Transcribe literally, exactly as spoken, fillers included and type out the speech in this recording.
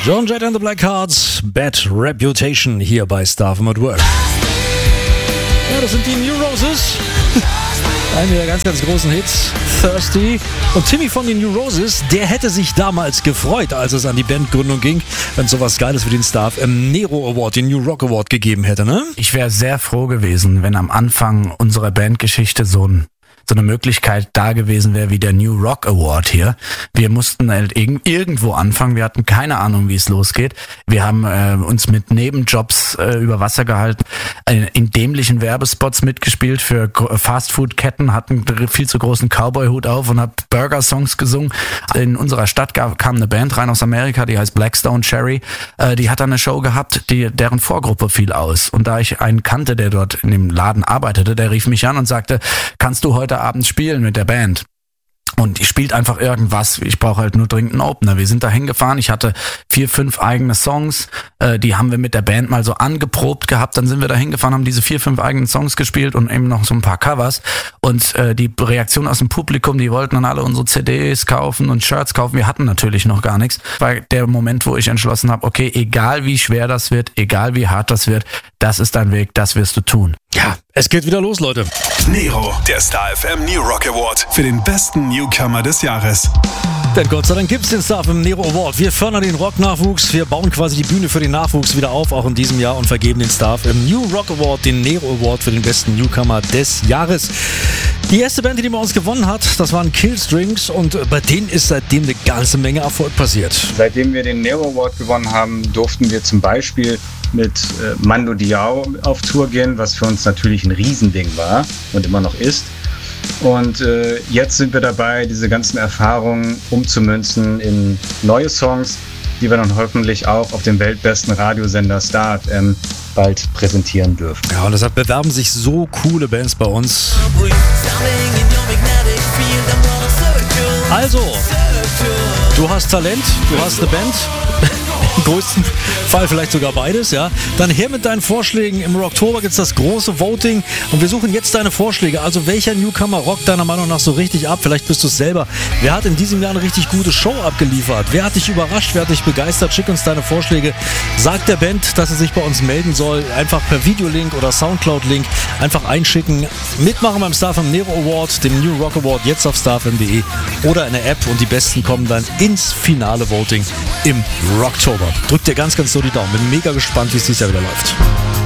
Joan Jett and the Blackhearts, Bad Reputation hier bei Star F M at Work. Ja, das sind die New Roses. Einer der ganz, ganz großen Hits, Thirsty. Und Timmy von den New Roses, der hätte sich damals gefreut, als es an die Bandgründung ging, wenn es sowas Geiles wie den Star F M Nero Award, den New Rock Award gegeben hätte, ne? Ich wäre sehr froh gewesen, wenn am Anfang unserer Bandgeschichte so ein so eine Möglichkeit da gewesen wäre wie der New Rock Award hier. Wir mussten halt irgendwo anfangen. Wir hatten keine Ahnung, wie es losgeht. Wir haben äh, uns mit Nebenjobs äh, über Wasser gehalten, äh, in dämlichen Werbespots mitgespielt für Fastfood-Ketten, hatten viel zu großen Cowboy-Hut auf und hab Burger-Songs gesungen. In unserer Stadt gab, kam eine Band rein aus Amerika, die heißt Blackstone Cherry. Äh, die hat dann eine Show gehabt, die, deren Vorgruppe fiel aus. Und da ich einen kannte, der dort in dem Laden arbeitete, der rief mich an und sagte, kannst du heute Abend spielen mit der Band? Und die spielt einfach irgendwas. Ich brauche halt nur dringend einen Opener. Wir sind da hingefahren. Ich hatte vier, fünf eigene Songs. Äh, die haben wir mit der Band mal so angeprobt gehabt. Dann sind wir da hingefahren, haben diese vier, fünf eigenen Songs gespielt und eben noch so ein paar Covers. Und äh, die Reaktion aus dem Publikum, die wollten dann alle unsere C Ds kaufen und Shirts kaufen. Wir hatten natürlich noch gar nichts. War der Moment, wo ich entschlossen habe, okay, egal wie schwer das wird, egal wie hart das wird, das ist dein Weg, das wirst du tun. Ja, es geht wieder los, Leute. Nero, der Star F M New Rock Award für den besten Newcomer des Jahres. Denn Gott sei Dank gibt es den Star F M Nero Award. Wir fördern den Rock-Nachwuchs, wir bauen quasi die Bühne für den Nachwuchs wieder auf, auch in diesem Jahr, und vergeben den Star F M New Rock Award, den Nero Award für den besten Newcomer des Jahres. Die erste Band, die bei uns gewonnen hat, das waren Killstrings, und bei denen ist seitdem eine ganze Menge Erfolg passiert. Seitdem wir den Nero Award gewonnen haben, durften wir zum Beispiel mit äh, Mando Diao auf Tour gehen, was für uns natürlich ein Riesending war und immer noch ist. Und äh, jetzt sind wir dabei, diese ganzen Erfahrungen umzumünzen in neue Songs, die wir dann hoffentlich auch auf dem weltbesten Radiosender Star F M bald präsentieren dürfen. Ja, und deshalb bewerben sich so coole Bands bei uns. Also, du hast Talent, du hast eine Band. Im größten Fall vielleicht sogar beides, ja. Dann her mit deinen Vorschlägen. Im Rocktober gibt es das große Voting und wir suchen jetzt deine Vorschläge. Also welcher Newcomer rockt deiner Meinung nach so richtig ab? Vielleicht bist du es selber. Wer hat in diesem Jahr eine richtig gute Show abgeliefert? Wer hat dich überrascht? Wer hat dich begeistert? Schick uns deine Vorschläge. Sag der Band, dass sie sich bei uns melden soll. Einfach per Videolink oder Soundcloud-Link einfach einschicken. Mitmachen beim Star F M Nero Award, dem New Rock Award, jetzt auf starfm punkt de oder in der App, und die Besten kommen dann ins finale Voting im Rocktober. Drückt dir ganz, ganz so die Daumen. Bin mega gespannt, wie es dieses Jahr wieder läuft.